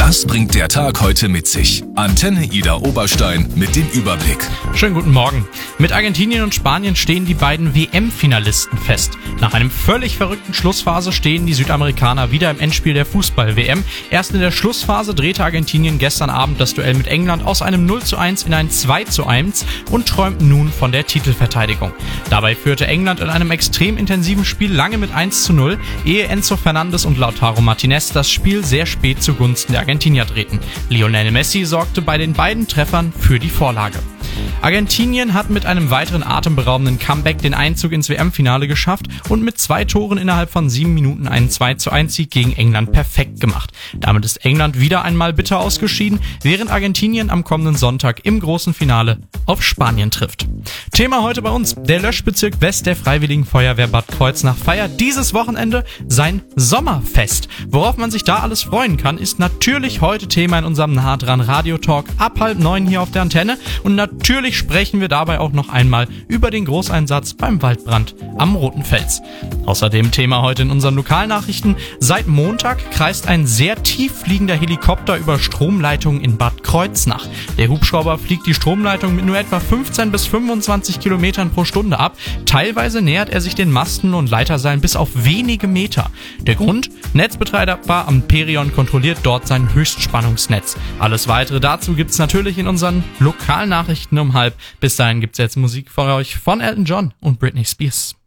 Was bringt der Tag heute mit sich? Antenne Ida Oberstein mit dem Überblick. Schönen guten Morgen. Mit Argentinien und Spanien stehen die beiden WM-Finalisten fest. Nach einem völlig verrückten Schlussphase stehen die Südamerikaner wieder im Endspiel der Fußball-WM. Erst in der Schlussphase drehte Argentinien gestern Abend das Duell mit England aus einem 0:1 in ein 2:1 und träumt nun von der Titelverteidigung. Dabei führte England in einem extrem intensiven Spiel lange mit 1:0, ehe Enzo Fernandes und Lautaro Martinez das Spiel sehr spät zugunsten der Argentinier drehten. Lionel Messi sorgte bei den beiden Treffern für die Vorlage. Argentinien hat mit einem weiteren atemberaubenden Comeback den Einzug ins WM-Finale geschafft und mit 2 Toren innerhalb von 7 Minuten einen 2:1-Sieg gegen England perfekt gemacht. Damit ist England wieder einmal bitter ausgeschieden, während Argentinien am kommenden Sonntag im großen Finale auf Spanien trifft. Thema heute bei uns: Der Löschbezirk West der Freiwilligen Feuerwehr Bad Kreuznach feiert dieses Wochenende sein Sommerfest. Worauf man sich da alles freuen kann, ist natürlich heute Thema in unserem Nah dran Radio-Talk ab 8:30 hier auf der Antenne. Und natürlich sprechen wir dabei auch noch einmal über den Großeinsatz beim Waldbrand am Roten Fels. Außerdem Thema heute in unseren Lokalnachrichten: Seit Montag kreist ein sehr tief fliegender Helikopter über Stromleitungen in Bad Kreuznach. Der Hubschrauber fliegt die Stromleitung mit nur etwa 15 bis 25 Kilometern pro Stunde ab. Teilweise nähert er sich den Masten und Leiterseilen bis auf wenige Meter. Der Grund? Netzbetreiber Amperion kontrolliert dort sein Höchstspannungsnetz. Alles weitere dazu gibt's natürlich in unseren Lokalnachrichten um 12:30. Bis dahin gibt's jetzt Musik für euch von Elton John und Britney Spears.